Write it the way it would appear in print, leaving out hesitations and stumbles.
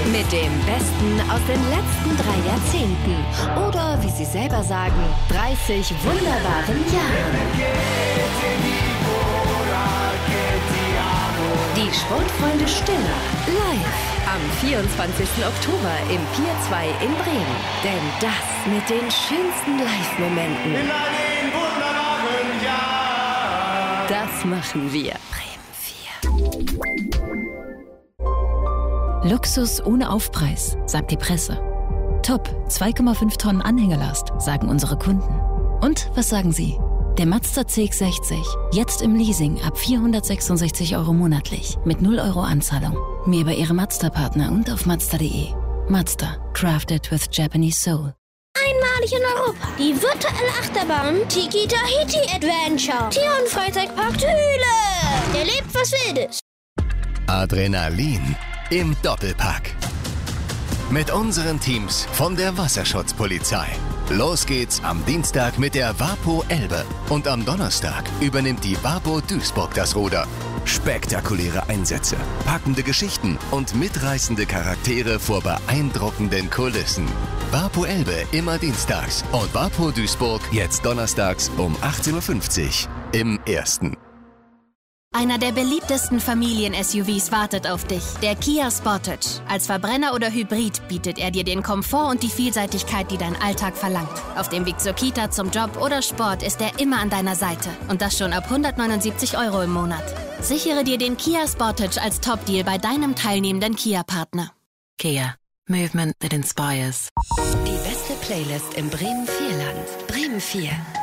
Mit dem Besten aus den letzten 3 Jahrzehnten. Oder, wie Sie selber sagen, 30 wunderbaren Jahren. Die Sportfreunde Stiller live am 24. Oktober im Pier 2 in Bremen. Denn das mit den schönsten Live-Momenten. In all den wunderbaren Jahren. Das machen wir. Bremen 4. Luxus ohne Aufpreis, sagt die Presse. Top, 2,5 Tonnen Anhängerlast, sagen unsere Kunden. Und was sagen Sie? Der Mazda CX-60, jetzt im Leasing ab 466 € monatlich, mit 0 € Anzahlung. Mehr bei Ihrem Mazda-Partner und auf Mazda.de. Mazda, crafted with Japanese soul. Einmalig in Europa. Die virtuelle Achterbahn Tiki Tahiti Adventure. Tier- und Freizeitpark Thüle. Erlebt was Wildes. Adrenalin im Doppelpack. Mit unseren Teams von der Wasserschutzpolizei. Los geht's am Dienstag mit der WaPo Elbe. Und am Donnerstag übernimmt die WaPo Duisburg das Ruder. Spektakuläre Einsätze, packende Geschichten und mitreißende Charaktere vor beeindruckenden Kulissen. WaPo Elbe immer dienstags und WaPo Duisburg jetzt donnerstags um 18:50 Uhr im Ersten. Einer der beliebtesten Familien-SUVs wartet auf dich, der Kia Sportage. Als Verbrenner oder Hybrid bietet er dir den Komfort und die Vielseitigkeit, die dein Alltag verlangt. Auf dem Weg zur Kita, zum Job oder Sport ist er immer an deiner Seite. Und das schon ab 179 € im Monat. Sichere dir den Kia Sportage als Top-Deal bei deinem teilnehmenden Kia-Partner. Kia. Movement that inspires. Die beste Playlist im Bremen 4 Land. Bremen 4.